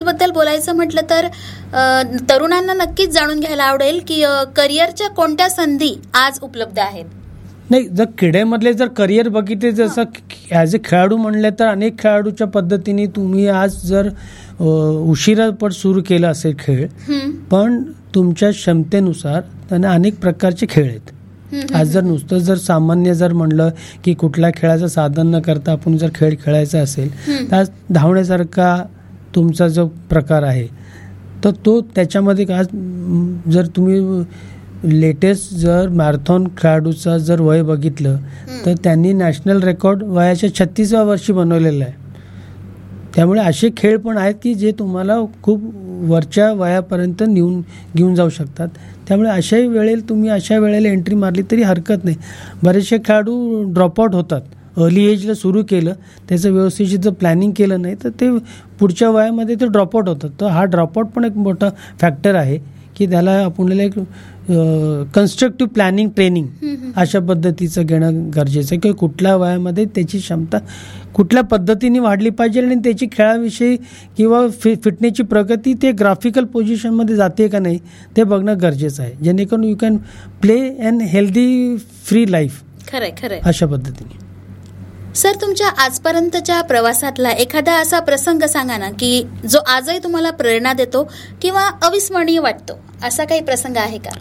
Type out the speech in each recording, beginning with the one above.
बद्दल बोलायचं म्हटलं तर तरुणांना नक्कीच जाणून घ्यायला आवडेल की करिअरच्या कोणत्या संधी आज उपलब्ध आहेत. नाही, जर क्रीडेमधले जर करिअर बघितले, जसं ॲज अ खेळाडू म्हणले तर अनेक खेळाडूच्या पद्धतीने तुम्ही आज जर उशिरा पण सुरू केलं असेल खेळ, पण तुमच्या क्षमतेनुसार त्यांना अनेक प्रकारचे खेळ आहेत. आज जर नुसतं जर सामान्य जर म्हणलं की कुठल्या खेळाचं साधन न करता आपण जर खेळ खेळायचा असेल तर आज धावण्यासारखा तुमचा जो प्रकार आहे तर तो त्याच्यामध्ये आज जर तुम्ही लेटेस्ट जर मॅरेथॉन खेळाडूचा जर वय बघितलं तर त्यांनी नॅशनल रेकॉर्ड वयाच्या 36व्या वर्षी बनवलेलं आहे. त्यामुळे असे खेळ पण आहेत की जे तुम्हाला खूप वरच्या वयापर्यंत घेऊन जाऊ शकतात. त्यामुळे अशाही वेळेला तुम्ही अशा वेळेला एंट्री मारली तरी हरकत नाही. बरेचसे खेळाडू ड्रॉपआउट होतात. अर्ली एजला सुरू केलं, त्याचं व्यवस्थित जर प्लॅनिंग केलं नाही तर ते पुढच्या वयामध्ये ते ड्रॉपआउट होतात. तर हा ड्रॉपआउट पण एक मोठा फॅक्टर आहे की त्याला आपल्याला एक कन्स्ट्रक्टिव्ह प्लॅनिंग ट्रेनिंग अशा पद्धतीचं घेणं गरजेचं आहे की कुठल्या वयामध्ये त्याची क्षमता कुठल्या पद्धतीने वाढली पाहिजे आणि त्याची खेळाविषयी किंवा फिटनेसची प्रगती ते ग्राफिकल पोझिशनमध्ये जाते का नाही ते बघणं गरजेचं आहे, जेणेकरून you can play and healthy free life. खरंय अशा पद्धतीने. सर, तुमच्या आजपर्यंतच्या प्रवासातला एखादा असा प्रसंग सांगा ना की जो आजही तुम्हाला प्रेरणा देतो किंवा अविस्मरणीय वाटतो, असा काही प्रसंग आहे का?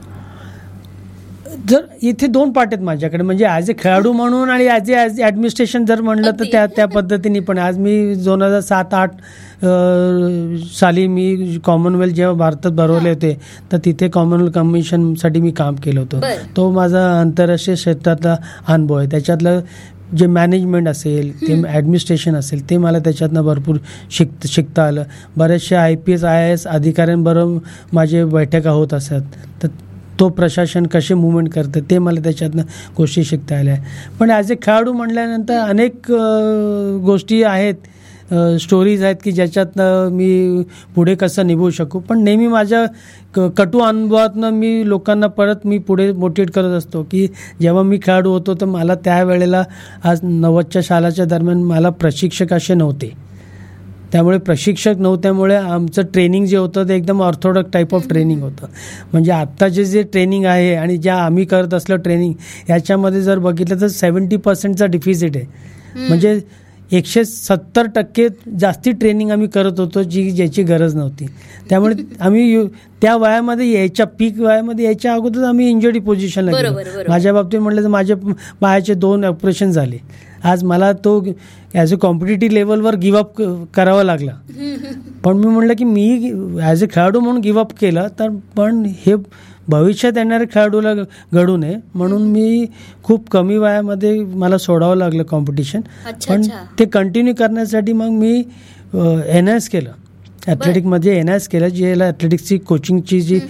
जर इथे दोन पार्ट आहेत माझ्याकडे, म्हणजे ॲज अ खेळाडू म्हणून आणि ॲज ॲडमिनिस्ट्रेशन जर म्हणलं तर त्या पद्धतीने पण. आज मी 2007-08 साली मी कॉमनवेल्थ जेव्हा भारतात भरवले होते तर तिथे कॉमनवेल्थ कमिशनसाठी मी काम केलं होतं. तो माझा आंतरराष्ट्रीय क्षेत्रातला अनुभव आहे. त्याच्यातलं जे मॅनेजमेंट असेल ते ॲडमिनिस्ट्रेशन असेल ते मला त्याच्यातनं भरपूर शिकता आलं. बऱ्याचशा IPS IAS अधिकाऱ्यांबरोबर माझे बैठका होत असतात तर तो प्रशासन कसे मुवमेंट करतं ते मला त्याच्यातनं गोष्टी शिकता आल्या. पण ॲज अ खेळाडू म्हटल्यानंतर अनेक गोष्टी आहेत, स्टोरीज आहेत की ज्याच्यातनं मी पुढे कसं निभवू शकू. पण नेहमी माझ्या कटू अनुभवातनं मी लोकांना परत मी पुढे मोटिवेट करत असतो की जेव्हा मी खेळाडू होतो तर मला त्यावेळेला आज 90च्या सालाच्या दरम्यान मला प्रशिक्षक असे नव्हते. त्यामुळे प्रशिक्षक नव्हत्यामुळे आमचं ट्रेनिंग जे होतं ते एकदम ऑर्थोडॉक्स टाईप ऑफ ट्रेनिंग होतं. म्हणजे आत्ताचे जे ट्रेनिंग आहे आणि ज्या आम्ही करत असलं ट्रेनिंग याच्यामध्ये जर बघितलं तर 70% डिफिसिट आहे. म्हणजे 170% जास्ती ट्रेनिंग आम्ही करत होतो ज्याची गरज नव्हती. त्यामुळे आम्ही त्या वयामध्ये पीक वयामध्ये यायच्या अगोदर आम्ही इंजरी पोझिशनला गेलो. माझ्या बाबतीत म्हटलं तर माझ्या पायाचे 2 ऑपरेशन झाले. आज मला तो ॲज अ कॉम्पिटिटिव्ह लेवलवर गिव्हअप करावा लागला. पण मी म्हटलं की मी ॲज अ खेळाडू म्हणून गिव्हअप केलं तर पण हे भविष्यात येणाऱ्या खेळाडूला घडू नये म्हणून मी खूप कमी वयामध्ये मला सोडावं लागलं कॉम्पिटिशन. पण ते कंटिन्यू करण्यासाठी मग मी NIS केलं, ॲथलेटिकमध्ये NIS केलं, जे ॲथलेटिक्सची कोचिंगची जी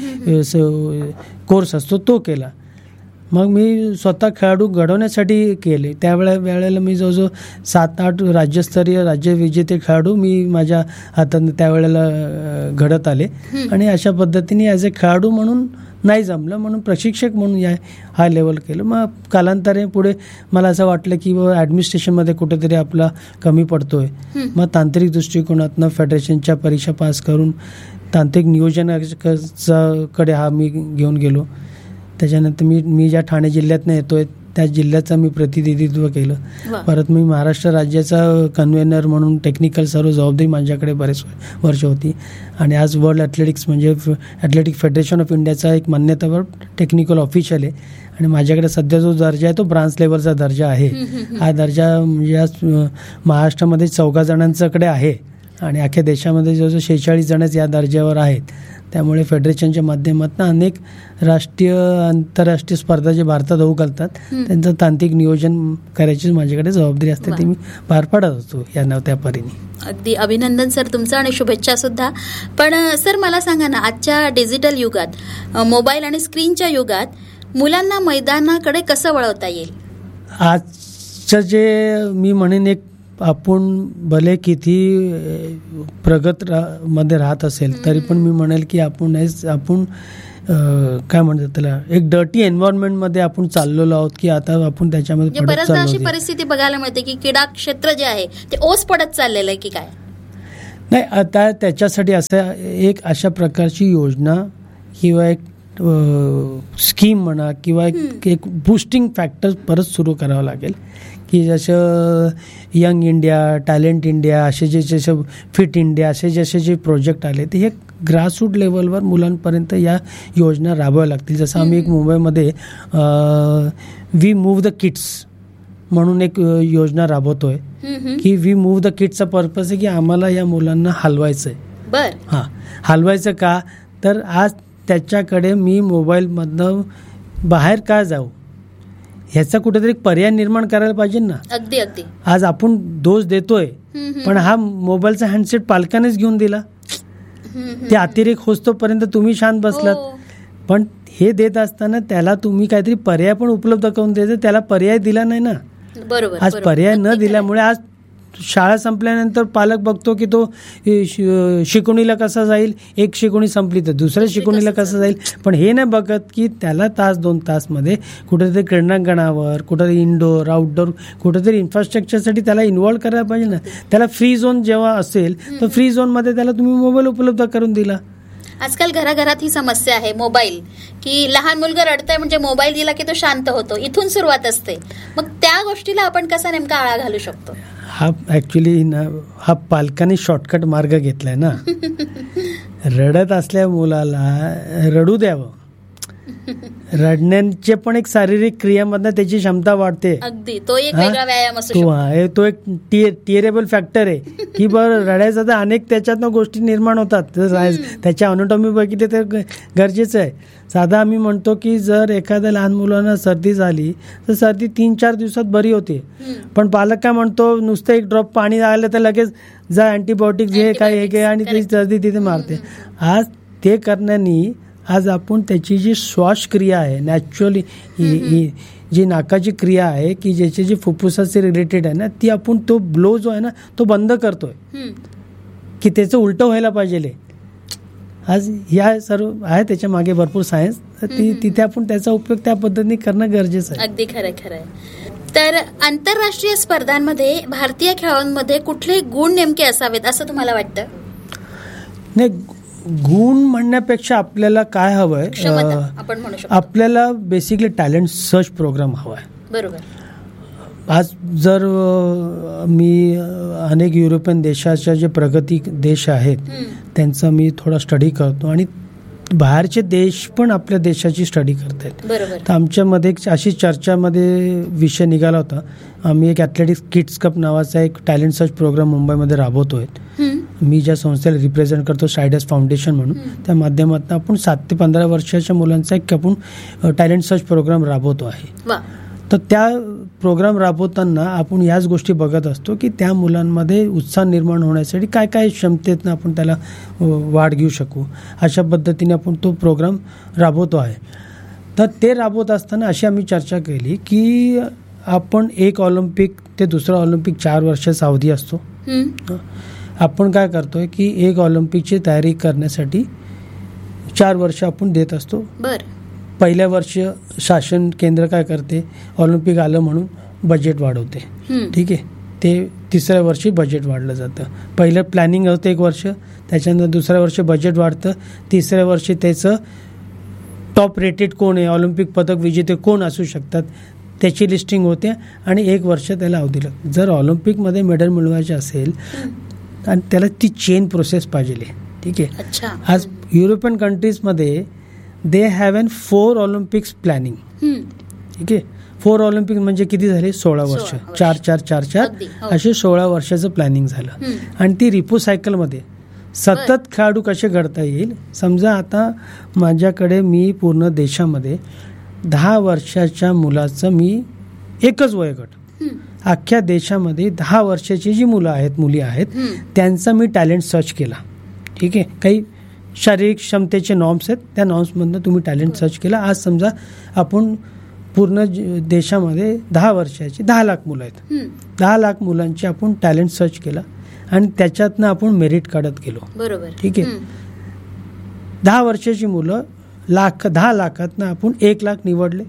कोर्स असतो तो केला. मग मी स्वतः खेळाडू घडवण्यासाठी केले. त्यावेळेला मी जवळजवळ 7-8 राज्यस्तरीय राज्यविजेते खेळाडू मी माझ्या हाताने त्यावेळेला घडत आले. आणि अशा पद्धतीने ॲज अ खेळाडू म्हणून नाही जमलं म्हणून प्रशिक्षक म्हणून हा लेवल केलं. मग कालांतराने पुढे मला असं वाटलं की ॲडमिनिस्ट्रेशनमध्ये कुठेतरी आपला कमी पडतोय. मग तांत्रिक दृष्टिकोनातनं फेडरेशनच्या परीक्षा पास करून तांत्रिक नियोजनाकडे मी घेऊन गेलो. त्याच्यानंतर मी ज्या ठाणे जिल्ह्यातनं येतोय त्या जिल्ह्याचं मी प्रतिनिधित्व केलं. परत मी महाराष्ट्र राज्याचा कन्व्हेनर म्हणून टेक्निकल सर्व जबाबदारी माझ्याकडे बरेच वर्ष होती. आणि आज वर्ल्ड ॲथलेटिक्स म्हणजे ॲथलेटिक फेडरेशन ऑफ इंडियाचा एक मान्यतावर टेक्निकल ऑफिशियल आहे. आणि माझ्याकडे सध्या जो दर्जा आहे तो ब्रांच लेवलचा दर्जा आहे. हा दर्जा म्हणजे आज महाराष्ट्रामध्ये 14 जणांच्याकडे आहे आणि अख्ख्या देशामध्ये जवळजवळ 46 जणच या दर्जावर आहेत. त्यामुळे फेडरेशनच्या माध्यमातून अनेक राष्ट्रीय आंतरराष्ट्रीय स्पर्धा जे भारतात होऊ घालतात त्यांचं तांत्रिक नियोजन करायची माझ्याकडे जबाबदारी असते, ती मी पार पाडत होतो या त्या परीने. अगदी अभिनंदन सर तुमचं आणि शुभेच्छा सुद्धा. पण सर मला सांगा ना, आजच्या डिजिटल युगात, मोबाईल आणि स्क्रीनच्या युगात मुलांना मैदानाकडे कसं वळवता येईल? आजचं जे मी म्हणेन एक आपण भले किती प्रगत मध्ये राहत असेल तरी पण मी म्हणेल की आपण काय म्हणतात त्याला एक डर्टी एन्व्हायरमेंटमध्ये आपण चाललेलो आहोत की आता आपण त्याच्यामध्ये बऱ्याचदा अशी परिस्थिती बघायला मिळते की क्रीडा क्षेत्र जे आहे ते ओस पडत चाललेलं आहे की काय. नाही, आता त्याच्यासाठी असं एक अशा प्रकारची योजना किंवा एक स्कीम म्हणा किंवा एक बूस्टिंग फॅक्टर परत सुरू करावं लागेल की जसं यंग इंडिया, टॅलेंट इंडिया, असे जसे फिट इंडिया, असे जसे जे प्रोजेक्ट आले ते हे ग्रासरूट लेवलवर मुलांपर्यंत या योजना राबवाव्या लागतील. जसं आम्ही एक मुंबईमध्ये वी मूव्ह द किड्स म्हणून एक योजना राबवतोय की वी मूव्ह द किड्सचा पर्पज आहे की आम्हाला या मुलांना हलवायचं आहे. हां, हलवायचं का, तर आज त्याच्याकडे मी मोबाईलमधनं बाहेर का जाऊ ह्याचा कुठेतरी पर्याय निर्माण करायला पाहिजे ना. अगदी अगदी. आज आपण दोष देतोय पण हा मोबाईलचा हँडसेट पालकानेच घेऊन दिला. ते अतिरेक होतोपर्यंत तुम्ही शांत बसलात, पण हे देत असताना त्याला तुम्ही काहीतरी पर्याय पण उपलब्ध करून द्यायचं, त्याला पर्याय दिला नाही ना. बरोबर. आज पर्याय न दिल्यामुळे आज शाळा संपल्यानंतर पालक बघतो की तो शिकवणीला कसा जाईल, एक शिकवणी संपली तर दुसऱ्या शिकवणीला कसं जाईल, पण हे नाही बघत की त्याला 1-2 तासमध्ये कुठेतरी क्रीडांगणावर, कुठेतरी इंडोर आउटडोर कुठेतरी इन्फ्रास्ट्रक्चरसाठी त्याला इन्व्हॉल्व करायला पाहिजे ना. त्याला फ्री झोन जेव्हा असेल तर फ्री झोनमध्ये त्याला तुम्ही मोबाईल उपलब्ध करून दिला. आजकाल घराघरात ही समस्या आहे मोबाईल, की लहान मुलगा रडतंय म्हणजे मोबाईल दिला की तो शांत होतो, इथून सुरुवात असते. मग त्या गोष्टीला आपण कसा नेमका आळा घालू शकतो? हा ऍक्च्युली हा पालकांनी शॉर्टकट मार्ग घेतलाय ना. रडत असल्या मुलाला रडू द्यावं. रडण्याचे पण एक शारीरिक क्रियामधनं त्याची क्षमता वाढते. अगदी, तो एक वेगळा व्यायाम असू शकतो. तो एक टिअरेबल फॅक्टर आहे की बरं रडायचं तर अनेक त्याच्यातनं गोष्टी निर्माण होतात. त्याच्या अनोटॉमी बघितले तर गरजेचं आहे. साधा आम्ही म्हणतो की जर एखाद्या लहान मुलांना सर्दी झाली तर सर्दी 3-4 दिवसात बरी होते, पण पालक काय म्हणतो नुसतं एक ड्रॉप पाणी आलं तर लगेच जा अँटीबायोटिक घे काय हे घे आणि ती सर्दी तिथे मारते. आज ते करण्यानी आज आपण त्याची जी श्वासक्रिया आहे नॅचरली जी नाकाची क्रिया आहे की ज्याची जी फुफ्फुसाशी रिलेटेड आहे ना, ती आपण तो ब्लो जो आहे ना तो बंद करतोय की त्याचं उलटं व्हायला पाहिजे. आज ह्या सर्व आहे त्याच्या मागे भरपूर सायन्स, तिथे आपण त्याचा उपयोग त्या पद्धतीने करणं गरजेचं आहे. अगदी खरंय खरंय. तर आंतरराष्ट्रीय स्पर्धांमध्ये भारतीय खेळाडूंमध्ये कुठले गुण नेमके असावेत असं तुम्हाला वाटतं? नाही, गुण म्हणण्यापेक्षा आपल्याला काय हवंय, आपण म्हणू शकतो आपल्याला बेसिकली टॅलेंट सर्च प्रोग्राम हवाय. बरोबर. आज जर मी अनेक युरोपियन देशाच्या जे प्रगती देश आहेत त्यांचा मी थोडा स्टडी करतो आणि बाहेरचे देश पण आपल्या देशाची स्टडी करतायत. तर आमच्यामध्ये अशी चर्चामध्ये विषय निघाला होता. आम्ही एक ॲथलेटिक्स किड्स कप नावाचा एक टॅलेंट सर्च प्रोग्राम मुंबईमध्ये राबवतोय. मी ज्या संस्थेला रिप्रेझेंट करतो सायडस फाउंडेशन म्हणून, त्या माध्यमातून आपण 7 ते 15 वर्षाच्या मुलांचा एक आपण टॅलेंट सर्च प्रोग्राम राबवतो आहे. तर त्या प्रोग्राम राबवताना आपण याच गोष्टी बघत असतो की त्या मुलांमध्ये उत्साह निर्माण होण्यासाठी काय काय क्षमतेतनं आपण त्याला वाढ घेऊ शकू, अशा पद्धतीने आपण तो प्रोग्राम राबवतो आहे. तर ते राबवत असताना अशी आम्ही चर्चा केली की आपण एक ऑलिम्पिक ते दुसरा ऑलिम्पिक 4 वर्षाचा अवधी असतो. आपण काय करतोय की एक ऑलिम्पिकची तयारी करण्यासाठी 4 वर्ष आपण देत असतो. पहिल्या वर्ष शासन केंद्र काय करते, ऑलिम्पिक आलं म्हणून बजेट वाढवते. ठीक आहे, ते 3ऱ्या वर्षी बजेट वाढलं जातं. पहिलं प्लॅनिंग होतं 1 वर्ष, त्याच्यानंतर 2ऱ्या वर्षी बजेट वाढतं, 3ऱ्या वर्षी त्याचं टॉप रेटेड कोण आहे, ऑलिम्पिक पदक विजेते कोण असू शकतात त्याची लिस्टिंग होते आणि 1 वर्ष त्याला अवधी लागते. जर ऑलिम्पिकमध्ये मेडल मिळवायचे असेल आणि त्याला ती चेन प्रोसेस पाहिजे. ठीक आहे. आज युरोपियन कंट्रीजमध्ये they have N 4 Olympics planning. ठीक आहे, 4 ऑलिम्पिक म्हणजे किती झाले, 16 वर्ष. 4 असे 16 वर्षाचं प्लॅनिंग झालं. आणि ती रिपो सायकलमध्ये सतत खेळाडू कसे घडता येईल. समजा आता माझ्याकडे मी पूर्ण देशामध्ये 10 वर्षाच्या मुलाचं मी एकच वयोगट, अख्ख्या देशामध्ये 10 वर्षाची जी मुलं आहेत मुली आहेत त्यांचा मी टॅलेंट सर्च केला. ठीक आहे, काही शारीरिक क्षमतेचे नॉर्म्स आहेत, त्या नॉर्म्समधनं तुम्ही टॅलेंट सर्च केला. आज समजा आपण पूर्ण देशामध्ये 10 वर्षाची 10 लाख मुलं आहेत. 10 लाख मुलांची आपण टॅलेंट सर्च केला आणि त्याच्यातनं आपण मेरिट काढत गेलो. बरोबर. ठीक आहे, 10 वर्षाची मुलं 10 लाखातनं आपण 1 लाख निवडले.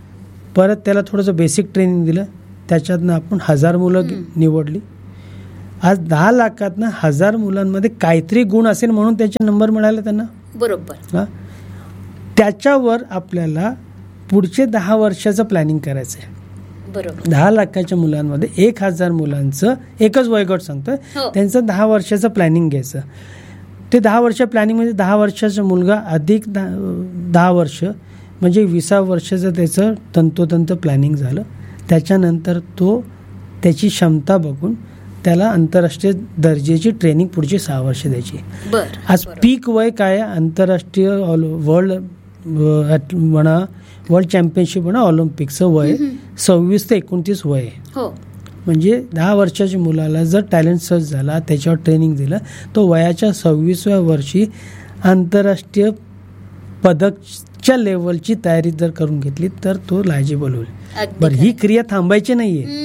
परत त्याला थोडंसं बेसिक ट्रेनिंग दिलं, त्याच्यातनं आपण 1000 मुलं निवडली. आज 10 लाखातनं 1000 मुलांमध्ये काहीतरी गुण असेल म्हणून त्याचे नंबर मिळाले त्यांना. बरोबर. त्याच्यावर आपल्याला पुढचे 10 वर्षाचं प्लॅनिंग करायचं आहे. बरोबर. 10 लाखाच्या मुलांमध्ये 1000 मुलांचं एकच वयोगट सांगतोय, त्यांचं 10 वर्षाचं प्लॅनिंग घ्यायचं. ते 10 वर्ष प्लॅनिंग म्हणजे 10 वर्षाचा मुलगा अधिक 10 वर्ष म्हणजे 20 वर्षाचं त्याचं तंतोतंत प्लॅनिंग झालं. त्याच्यानंतर तो त्याची क्षमता बघून त्याला आंतरराष्ट्रीय दर्जाची ट्रेनिंग पुढची 6 वर्ष द्यायची. आज पीक वय काय, आंतरराष्ट्रीय वर्ल्ड चॅम्पियनशिप म्हणा, ऑलिम्पिकचं वय 26 ते 29 वय आहे. म्हणजे 10 वर्षाच्या मुलाला जर टॅलेंट सर्च झाला, त्याच्यावर ट्रेनिंग दिलं, तो वयाच्या 26व्या वर्षी आंतरराष्ट्रीय पदकच्या लेवलची तयारी जर करून घेतली तर तो लायजेबल होईल. बरं, ही क्रिया थांबायची नाहीये.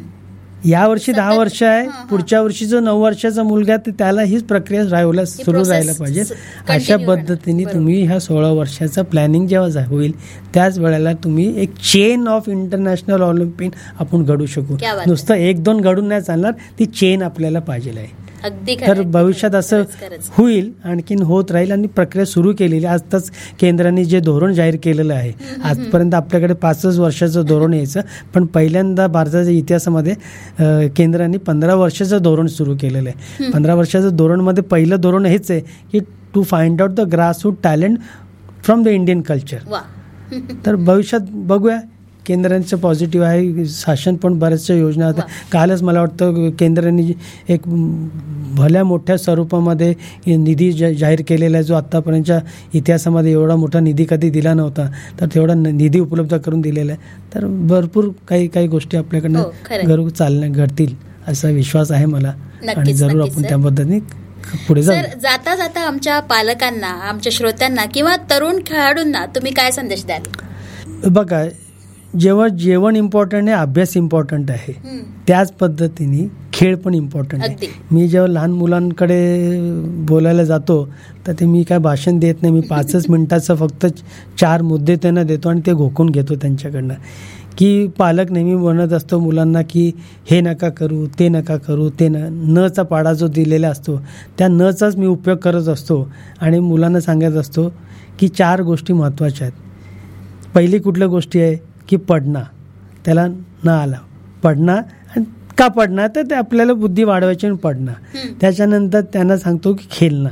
या वर्षी 10 वर्ष आहे, पुढच्या वर्षी जो 9 वर्षाचा मुलगा आहे त्याला हीच प्रक्रिया सुरू राहायला पाहिजे. अशा पद्धतीने तुम्ही ह्या 16 वर्षाचा प्लॅनिंग जेव्हा होईल त्याच वेळेला तुम्ही एक चेन ऑफ इंटरनॅशनल ऑलिम्पिक आपण घडू शकू. नुसतं 1-2 घडून नाही चालणार, ती चेन आपल्याला पाहिजे आहे. तर भविष्यात असं होईल, आणखीन होत राहील. आणि प्रक्रिया सुरू केलेली. आजच केंद्राने जे धोरण जाहीर केलेलं आहे, आजपर्यंत आपल्याकडे 5 वर्षाचं धोरण यायचं, पण पहिल्यांदा भारताच्या इतिहासामध्ये केंद्राने 15 वर्षाचं धोरण सुरू केलेलं आहे. 15 वर्षाचं धोरणमध्ये पहिलं धोरण हेच आहे की to find out the grassroot talent from the Indian culture. तर भविष्यात बघूया. केंद्रांचं पॉझिटिव्ह आहे, शासन पण बऱ्याचशा योजना होत्या. कालच मला वाटतं केंद्राने एक भल्या मोठ्या स्वरूपामध्ये निधी जाहीर केलेला आहे, जो आत्तापर्यंतच्या इतिहासामध्ये एवढा मोठा निधी कधी दिला नव्हता. तर तेवढा निधी उपलब्ध करून दिलेला आहे. तर भरपूर काही गोष्टी आपल्याकडनं घडतील असा विश्वास आहे मला. आणि जरूर आपण त्या पद्धतीने पुढे जाऊ. जाता जाता आमच्या पालकांना, आमच्या श्रोत्यांना किंवा तरुण खेळाडूंना तुम्ही काय संदेश द्याल? बघा, जेव्हा जेवण इम्पॉर्टंट आहे, अभ्यास इम्पॉर्टंट आहे, त्याच पद्धतीने खेळ पण इम्पॉर्टंट आहे. मी जेव्हा लहान मुलांकडे बोलायला जातो तर ते मी काय भाषण देत नाही. मी 5 मिनिटाचं फक्त 4 मुद्दे त्यांना देतो आणि ते घोकून घेतो त्यांच्याकडनं. की पालक नेहमी म्हणत असतो मुलांना की हे नका करू, ते नका करू, ते नचा पाडा जो दिलेला असतो त्या नचाच मी उपयोग करत असतो. आणि मुलांना सांगत असतो की 4 गोष्टी महत्त्वाच्या आहेत. पहिली कुठल्या गोष्टी आहे की पडणं, त्याला न आला पडणं. आणि का पडणं, तर ते आपल्याला बुद्धी वाढवायची आणि पडणं. त्याच्यानंतर त्यांना सांगतो की खेलना.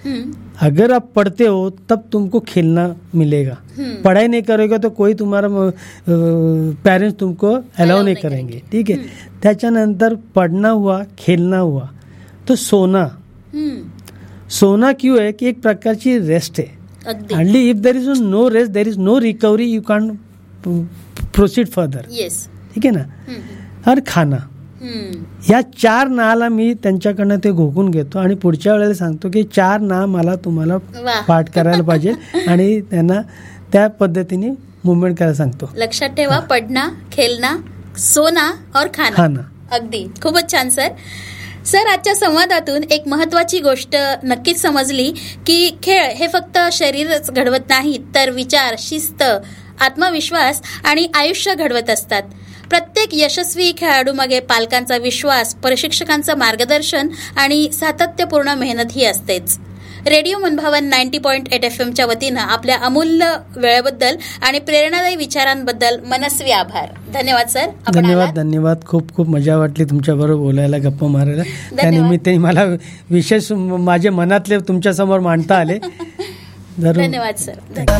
अगर आप पढ़ते हो तब तुमको खेलना मिलेगा. पढ़ाई नहीं करोगे तो कोई तुम्हारा पेरेंट्स तुमको अलाउ नहीं करेंगे. ठीक है. त्याच्यानंतर पढ़ना हुआ, खेलना हुआ, तो सोना. सोना क्यों है की एक प्रकारची रेस्ट आहे. Only if there is no rest, there is no recovery, you can't proceed further. Yes. ठीक आहे ना. और खाना. या 4 नाला मी त्यांच्याकडनं ते घोकून घेतो आणि पुढच्या वेळेला सांगतो की 4 ना मला तुम्हाला पाठ करायला पाहिजे आणि त्यांना त्या पद्धतीने मुवमेंट करायला सांगतो. लक्षात ठेवा, पडना, खेलना, सोना और खाना. अगदी खूपच छान सर. सर, आजच्या संवादातून एक महत्वाची गोष्ट नक्कीच समजली की खेळ हे फक्त शरीरच घडवत नाहीत, तर विचार, शिस्त, आत्मविश्वास आणि आयुष्य घडवत असतात. प्रत्येक यशस्वी खेळाडूमागे पालकांचा विश्वास, प्रशिक्षकांचं मार्गदर्शन आणि सातत्यपूर्ण मेहनत ही असतेच. रेडिओ मनभावन 90.8 FM च्या वतीनं आपल्या अमूल्य वेळेबद्दल आणि प्रेरणादायी विचारांबद्दल मनस्वी आभार. धन्यवाद सर. धन्यवाद. खूप खूप मजा वाटली तुमच्याबरोबर बोलायला, गप्पा मारायला. त्यानिमित्ताने मला विशेष माझे मनातले तुमच्यासमोर मांडता आले. धन्यवाद सर.